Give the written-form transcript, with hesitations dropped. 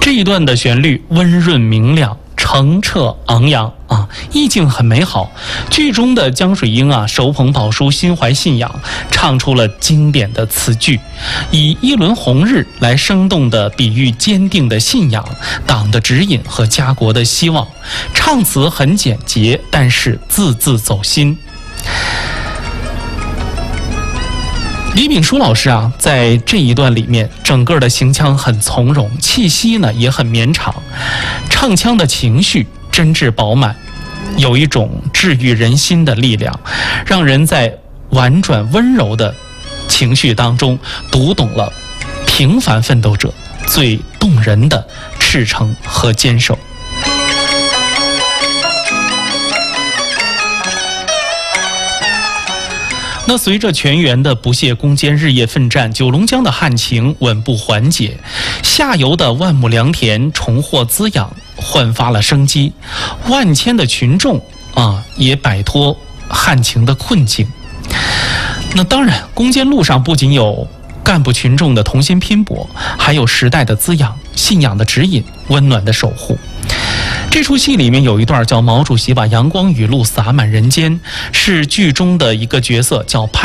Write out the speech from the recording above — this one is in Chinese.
这一段的旋律温润明亮，澄澈昂扬啊，意境很美好。剧中的江水英啊，手捧宝书，心怀信仰，唱出了经典的词句，以一轮红日来生动地比喻坚定的信仰、党的指引和家国的希望。唱词很简洁，但是字字走心。李炳书老师啊，在这一段里面，整个的行腔很从容，气息呢也很绵长，唱腔的情绪真挚饱满，有一种治愈人心的力量，让人在婉转温柔的情绪当中读懂了平凡奋斗者最动人的赤诚和坚守。那随着全员的不懈攻坚、日夜奋战，九龙江的旱情稳步缓解，下游的万亩良田重获滋养，焕发了生机，万千的群众也摆脱旱情的困境。那当然，攻坚路上不仅有干部群众的同心拼搏，还有时代的滋养、信仰的指引、温暖的守护。这出戏里面有一段叫毛主席把阳光雨露洒满人间，是剧中的一个角色叫